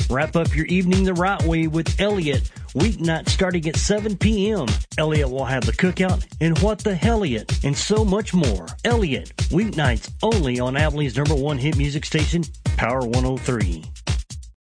Wrap up your evening the right way with Elliot. Weeknights starting at 7 p.m. Elliot will have the cookout and What the Helliot and so much more. Elliot, weeknights only on Abilene's #1 hit music station, Power 103.